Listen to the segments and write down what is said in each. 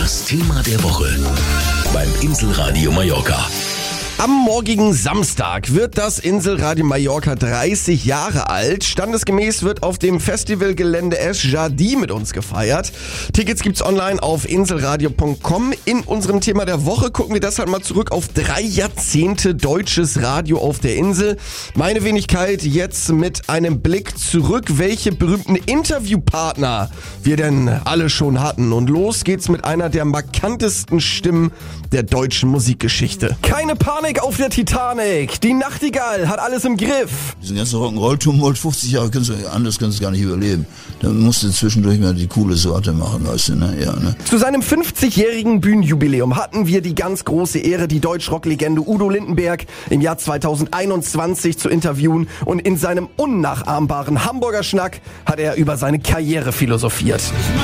Das Thema der Woche beim Inselradio Mallorca. Am morgigen Samstag wird das Inselradio Mallorca 30 Jahre alt. Standesgemäß wird auf dem Festivalgelände Es Jardí mit uns gefeiert. Tickets gibt's online auf inselradio.com. In unserem Thema der Woche gucken wir deshalb mal zurück auf 3 Jahrzehnte deutsches Radio auf der Insel. Meine Wenigkeit jetzt mit einem Blick zurück, welche berühmten Interviewpartner wir denn alle schon hatten. Und los geht's mit einer der markantesten Stimmen der deutschen Musikgeschichte. Keine Panik auf der Titanic. Die Nachtigall hat alles im Griff. Diesen ganzen Rock'n'Roll-Tumult, 50 Jahre anders kannst du gar nicht überleben. Da musst du zwischendurch mal die coole Sorte machen, weißt du, ne? Ja, ne? Zu seinem 50-jährigen Bühnenjubiläum hatten wir die ganz große Ehre, die Deutsch-Rock-Legende Udo Lindenberg im Jahr 2021 zu interviewen, und in seinem unnachahmbaren Hamburger Schnack hat er über seine Karriere philosophiert.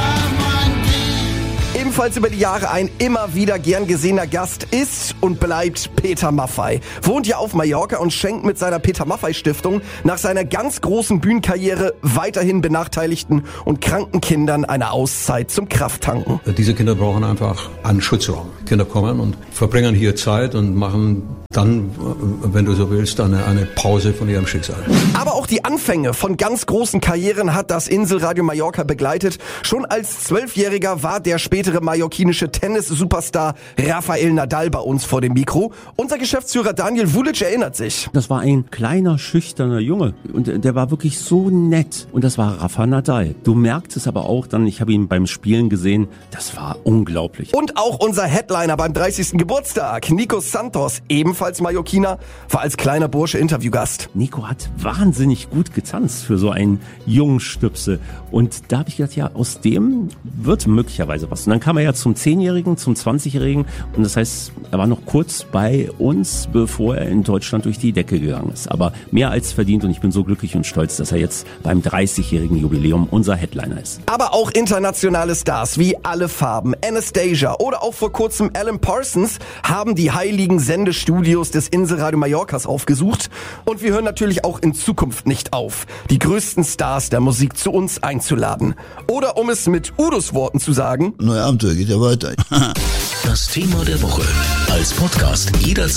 Ebenfalls über die Jahre ein immer wieder gern gesehener Gast ist und bleibt Peter Maffay. Wohnt ja auf Mallorca und schenkt mit seiner Peter Maffay Stiftung nach seiner ganz großen Bühnenkarriere weiterhin benachteiligten und kranken Kindern eine Auszeit zum Krafttanken. Diese Kinder brauchen einfach einen Schutzraum. Kinder kommen und verbringen hier Zeit und machen dann, wenn du so willst, eine Pause von ihrem Schicksal. Aber auch die Anfänge von ganz großen Karrieren hat das Inselradio Mallorca begleitet. Schon als 12-Jähriger war der spätere mallorquinische Tennis-Superstar Rafael Nadal bei uns vor dem Mikro. Unser Geschäftsführer Daniel Vulic erinnert sich. Das war ein kleiner, schüchterner Junge und der war wirklich so nett. Und das war Rafa Nadal. Du merkst es aber auch dann, ich habe ihn beim Spielen gesehen, das war unglaublich. Und auch unser Headliner beim 30. Geburtstag, Nico Santos, ebenfalls Mallorquiner, war als kleiner Bursche Interviewgast. Nico hat wahnsinnig gut getanzt für so einen jungen Stüpse. Und da habe ich gedacht, ja, aus dem wird möglicherweise was. Und dann kam er ja zum 10-Jährigen, zum 20-Jährigen. Und das heißt, er war noch kurz bei uns, bevor er in Deutschland durch die Decke gegangen ist. Aber mehr als verdient, und ich bin so glücklich und stolz, dass er jetzt beim 30-jährigen Jubiläum unser Headliner ist. Aber auch internationale Stars wie Alle Farben, Anastasia oder auch vor kurzem Alan Parsons haben die heiligen Sendestudios des Inselradio Mallorcas aufgesucht. Und wir hören natürlich auch in Zukunft nicht auf, die größten Stars der Musik zu uns einzuladen. Oder um es mit Udos Worten zu sagen: Neue Abenteuer geht ja weiter. Das Thema der Woche als Podcast jederzeit